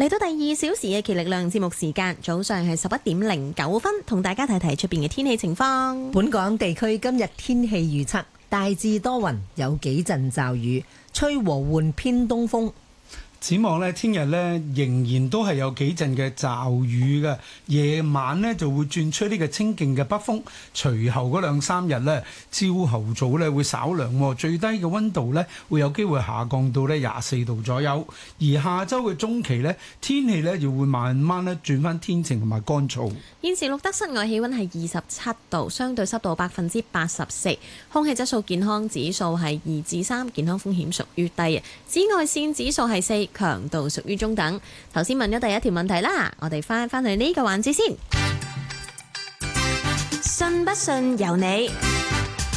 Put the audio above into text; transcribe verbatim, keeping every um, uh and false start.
嚟到第二小時嘅《其力量》節目時間，早上係十一點零九分，同大家睇睇出邊嘅天氣情況。 本港地區今日天氣預測大致多雲，有幾陣驟雨，吹和緩偏東風。 展望呢，聽日呢仍然都係有幾陣嘅驟雨嘅，夜晚呢就會轉吹呢個清勁嘅北風，隨後嗰兩三日呢，朝後早呢會稍涼，最低嘅溫度呢會有機會下降到呢廿四度左右，而下週嘅中期呢，天氣呢就會慢慢呢轉翻天晴同埋乾燥。 現時錄得室外氣溫係二十七度，相對濕度百分之八十四，空氣質素健康指數係二至三，健康風險屬於低，紫外線指數係四，強度屬於中等。頭先問咗第一條問題啦，我哋翻翻去呢個環節先。信不信由你。